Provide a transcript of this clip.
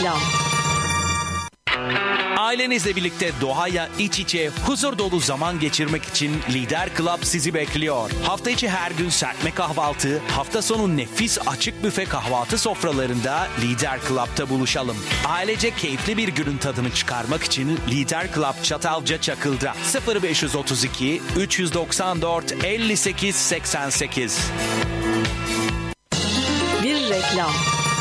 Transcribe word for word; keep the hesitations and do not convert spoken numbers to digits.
reklam. Ailenizle birlikte doğaya iç içe huzur dolu zaman geçirmek için Lider Club sizi bekliyor. Hafta içi her gün serpme kahvaltı, hafta sonu nefis açık büfe kahvaltı sofralarında Lider Club'ta buluşalım. Ailece keyifli bir günün tadını çıkarmak için Lider Club Çatalca Çakıl'da sıfır beş otuz iki üç doksan dört elli sekiz seksen sekiz. Bir reklam.